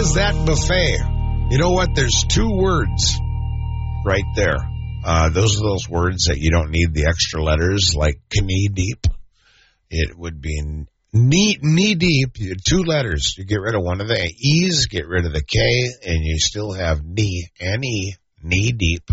is that buffet? You know what? There's two words right there. Those are those words that you don't need the extra letters, like knee deep. It would be knee deep. Two letters. You get rid of one of the E's, get rid of the K, and you still have knee, N-E, knee deep.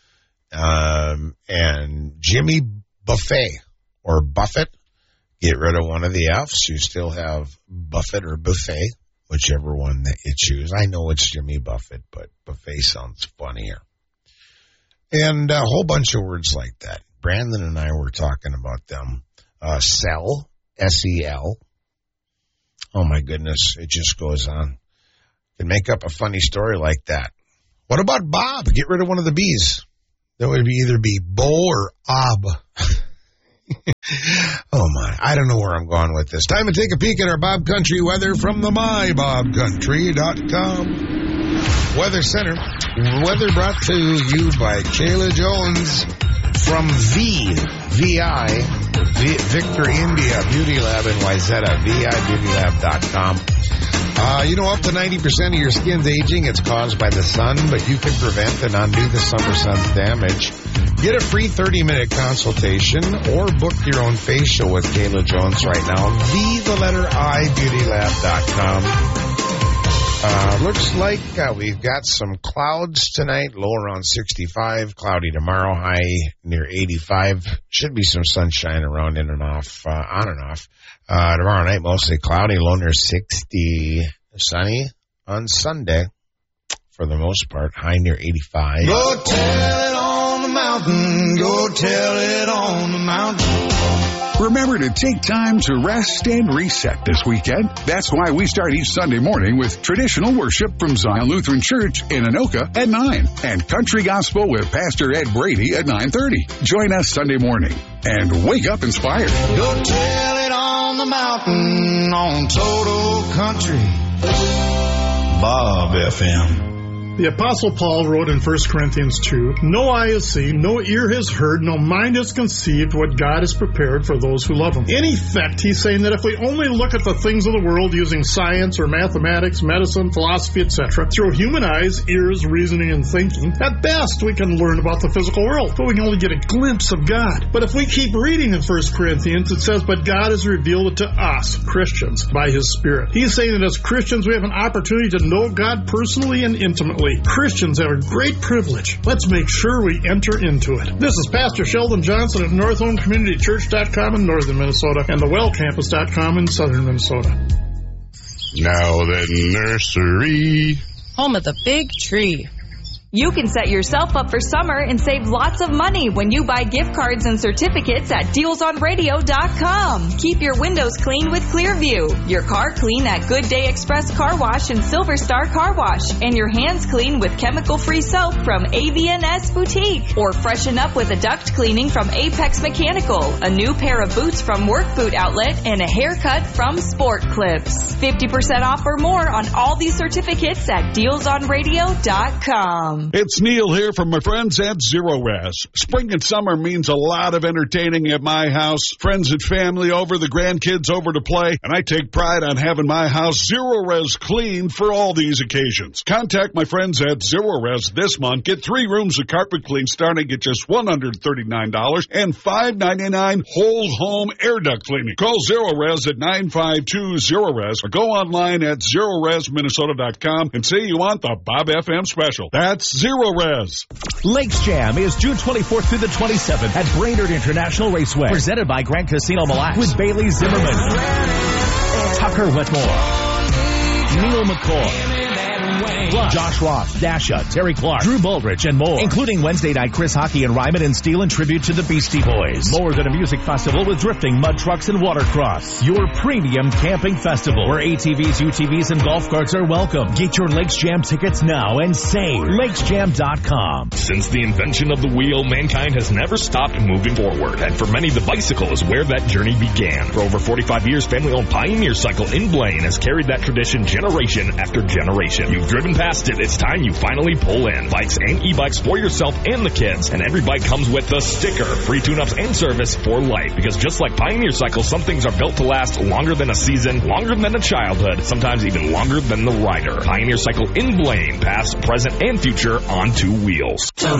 And Jimmy Buffett or Buffett, get rid of one of the F's. You still have Buffett or Buffet, whichever one that you choose. I know it's Jimmy Buffett, but Buffet sounds funnier. And a whole bunch of words like that. Brandon and I were talking about them. Sell, S-E-L. Oh, my goodness. It just goes on. You can make up a funny story like that. What about Bob? Get rid of one of the B's. That would either be Bo or Ob. Oh, my. I don't know where I'm going with this. Time to take a peek at our Bob Country weather from the MyBobCountry.com. Weather Center. Weather brought to you by Kayla Jones from Victor India Beauty Lab in Wayzata, VIBeautyLab.com. Up to 90% of your skin's aging. It's caused by the sun, but you can prevent and undo the summer sun's damage. Get a free 30-minute consultation or book your own facial with Kayla Jones right now. VIBeautyLab.com. Looks like we've got some clouds tonight, low around 65, cloudy tomorrow, high near 85. Should be some sunshine around in and off, on and off. Tomorrow night, mostly cloudy, low near 60, sunny on Sunday for the most part, high near 85. Go tell it on the mountain, go tell it on the mountain. Remember to take time to rest and reset this weekend. That's why we start each Sunday morning with traditional worship from Zion Lutheran Church in Anoka at 9 and country gospel with Pastor Ed Brady at 9:30. Join us Sunday morning and wake up inspired. Go tell it on the mountain on Total Country. Bob FM. The Apostle Paul wrote in 1 Corinthians 2, "No eye has seen, no ear has heard, no mind has conceived what God has prepared for those who love Him." In effect, he's saying that if we only look at the things of the world using science or mathematics, medicine, philosophy, etc., through human eyes, ears, reasoning, and thinking, at best we can learn about the physical world, but we can only get a glimpse of God. But if we keep reading in 1 Corinthians, it says, "But God has revealed it to us, Christians, by His Spirit." He's saying that as Christians, we have an opportunity to know God personally and intimately. Christians have a great privilege. Let's make sure we enter into it. This is Pastor Sheldon Johnson at NorthHomeCommunityChurch.com in northern Minnesota and thewellcampus.com in southern Minnesota. Now then, nursery. Home of the big tree. You can set yourself up for summer and save lots of money when you buy gift cards and certificates at DealsOnRadio.com. Keep your windows clean with Clearview, your car clean at Good Day Express Car Wash and Silver Star Car Wash, and your hands clean with chemical-free soap from AVNS Boutique. Or freshen up with a duct cleaning from Apex Mechanical, a new pair of boots from Work Boot Outlet, and a haircut from Sport Clips. 50% off or more on all these certificates at DealsOnRadio.com. It's Neil here from my friends at Zero Res. Spring and summer means a lot of entertaining at my house. Friends and family over, the grandkids over to play, and I take pride on having my house Zero Res clean for all these occasions. Contact my friends at Zero Res this month. Get 3 rooms of carpet clean starting at just $139 and $5.99 whole home air duct cleaning. Call Zero Res at 952-ZERO-RES or go online at ZeroResMinnesota.com and say you want the Bob FM special. That's Zero Res. Lakes Jam is June 24th through the 27th at Brainerd International Raceway. Presented by Grand Casino Mille Lacs with Bailey Zimmerman, Tucker Wetmore, Neil McCoy, Josh Ross, Dasha, Terry Clark, Drew Baldrige, and more, including Wednesday night Chris Hockey and Ryman and Steel in tribute to the Beastie Boys. More than a music festival with drifting, mud trucks, and watercross. Your premium camping festival where ATVs, UTVs, and golf carts are welcome. Get your Lakes Jam tickets now and save. LakesJam.com. Since the invention of the wheel, mankind has never stopped moving forward, and for many, the bicycle is where that journey began. For over 45 years, family-owned Pioneer Cycle in Blaine has carried that tradition generation generation after generation. You've driven past it. It's time you finally pull in. Bikes and e-bikes for yourself and the kids. And every bike comes with the sticker. Free tune-ups and service for life. Because just like Pioneer Cycles, some things are built to last longer than a season, longer than a childhood, sometimes even longer than the rider. Pioneer Cycle in Blaine. Past, present, and future on two wheels.